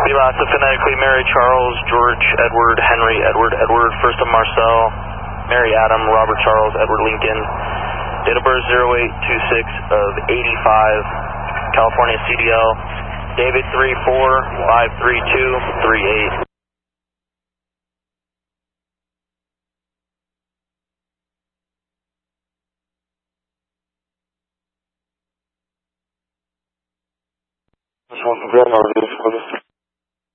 VLASA phonetically Mary Charles, George Edward, Henry Edward Edward, first of Marcel, Mary Adam, Robert Charles, Edward Lincoln, date of birth 0826 of 85, California CDL, David 3453238. This one's Grand North,